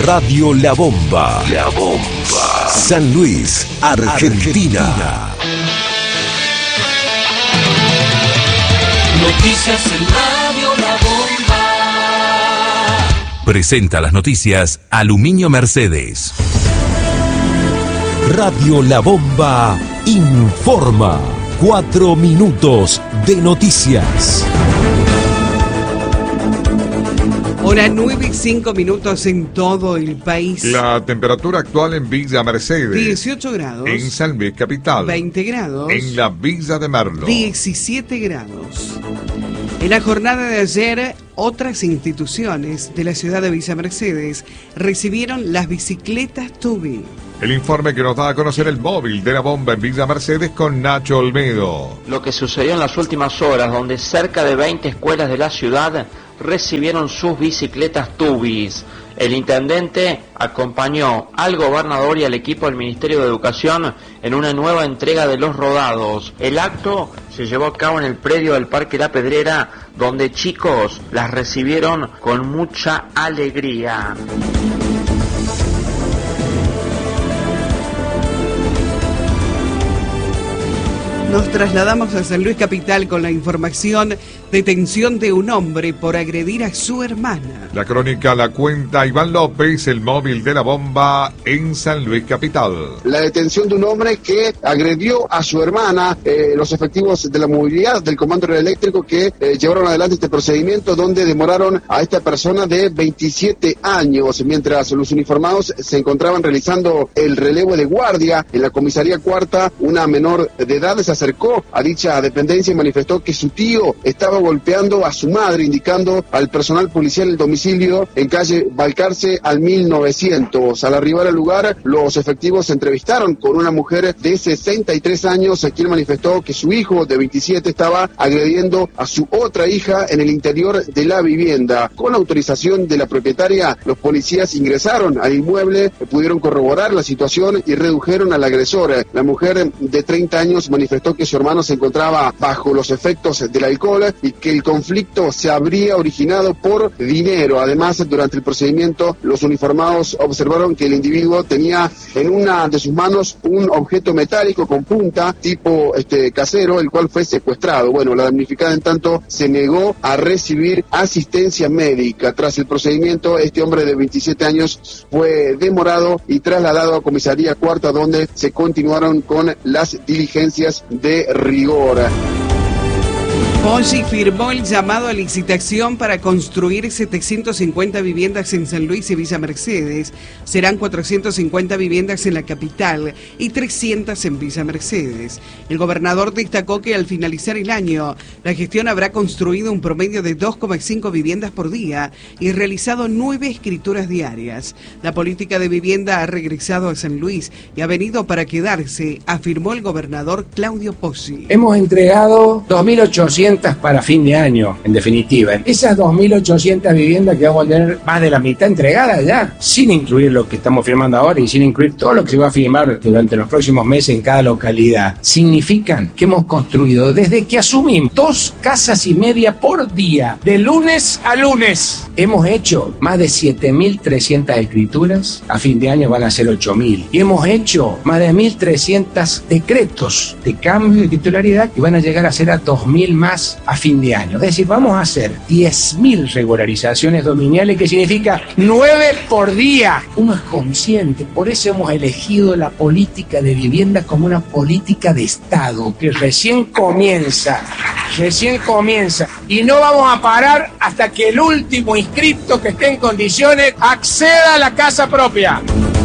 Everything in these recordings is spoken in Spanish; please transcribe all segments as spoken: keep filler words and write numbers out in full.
Radio La Bomba. La Bomba. San Luis, Argentina. Argentina. Noticias en Radio La Bomba. Presenta las noticias Aluminio Mercedes. Radio La Bomba informa. Cuatro minutos de noticias. Hora nueve y cinco minutos en todo el país. La temperatura actual en Villa Mercedes. dieciocho grados. En San Luis Capital. veinte grados. En la Villa de Merlo. diecisiete grados. En la jornada de ayer, otras instituciones de la ciudad de Villa Mercedes recibieron las bicicletas Tubi. El informe que nos da a conocer el móvil de la bomba en Villa Mercedes con Nacho Olmedo. Lo que sucedió en las últimas horas, donde cerca de veinte escuelas de la ciudad recibieron sus bicicletas Tubis. El intendente acompañó al gobernador y al equipo del Ministerio de Educación en una nueva entrega de los rodados. El acto se llevó a cabo en el predio del Parque La Pedrera, donde chicos las recibieron con mucha alegría. Nos trasladamos a San Luis Capital con la información: detención de un hombre por agredir a su hermana. La crónica la cuenta Iván López, el móvil de la bomba en San Luis Capital. La detención de un hombre que agredió a su hermana, eh, los efectivos de la movilidad del Comando Eléctrico que eh, llevaron adelante este procedimiento, donde demoraron a esta persona de veintisiete años, mientras los uniformados se encontraban realizando el relevo de guardia en la comisaría cuarta. Una menor de edad se acercó a dicha dependencia y manifestó que su tío estaba golpeando a su madre, indicando al personal policial el domicilio en calle Balcarce al mil novecientos. Al arribar al lugar, los efectivos se entrevistaron con una mujer de sesenta y tres años, a quien manifestó que su hijo de veintisiete estaba agrediendo a su otra hija en el interior de la vivienda. Con autorización de la propietaria, los policías ingresaron al inmueble, pudieron corroborar la situación y redujeron al agresor. La mujer de treinta años manifestó que su hermano se encontraba bajo los efectos del alcohol y que el conflicto se habría originado por dinero. Además, durante el procedimiento, los uniformados observaron que el individuo tenía en una de sus manos un objeto metálico con punta tipo este casero, el cual fue secuestrado. Bueno, la damnificada en tanto se negó a recibir asistencia médica. Tras el procedimiento, este hombre de veintisiete años fue demorado y trasladado a comisaría cuarta, donde se continuaron con las diligencias de rigor. Poggi firmó el llamado a licitación para construir setecientas cincuenta viviendas en San Luis y Villa Mercedes. Serán cuatrocientas cincuenta viviendas en la capital y trescientas en Villa Mercedes. El gobernador destacó que al finalizar el año, la gestión habrá construido un promedio de dos coma cinco viviendas por día y realizado nueve escrituras diarias. La política de vivienda ha regresado a San Luis y ha venido para quedarse, afirmó el gobernador Claudio Poggi. Hemos entregado dos mil ochocientas para fin de año, en definitiva. Esas dos mil ochocientas viviendas que vamos a tener más de la mitad entregadas ya, sin incluir lo que estamos firmando ahora y sin incluir todo lo que se va a firmar durante los próximos meses en cada localidad, significan que hemos construido, desde que asumimos, dos casas y media por día, de lunes a lunes. Hemos hecho más de siete mil trescientas escrituras, a fin de año van a ser ocho mil. Y hemos hecho más de mil trescientos decretos de cambio de titularidad que van a llegar a ser a dos mil más a fin de año. Es decir, vamos a hacer diez mil regularizaciones dominiales, que significa nueve por día. Uno es consciente, por eso hemos elegido la política de vivienda como una política de Estado, que recién comienza, recién comienza. Y no vamos a parar hasta que el último inscripto que esté en condiciones acceda a la casa propia.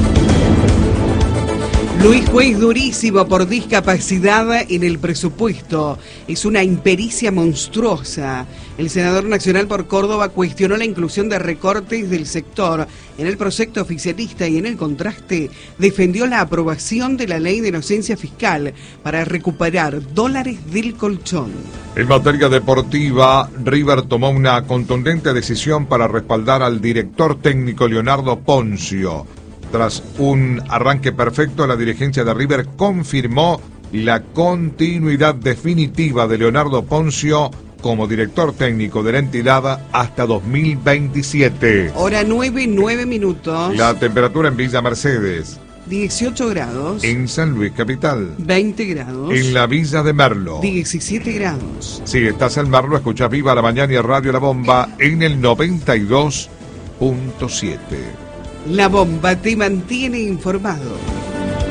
Luis Juez durísimo por discapacidad en el presupuesto. Es una impericia monstruosa. El senador nacional por Córdoba cuestionó la inclusión de recortes del sector en el proyecto oficialista y en el contraste defendió la aprobación de la ley de inocencia fiscal para recuperar dólares del colchón. En materia deportiva, River tomó una contundente decisión para respaldar al director técnico Leonardo Poncio. Tras un arranque perfecto, la dirigencia de River confirmó la continuidad definitiva de Leonardo Poncio como director técnico de la entidad hasta dos mil veintisiete. Hora nueve, nueve minutos. La temperatura en Villa Mercedes. dieciocho grados. En San Luis Capital. veinte grados. En la Villa de Merlo. diecisiete grados. Si estás en Merlo, escuchás Viva la Mañana y Radio La Bomba en el noventa y dos punto siete. La Bomba te mantiene informado.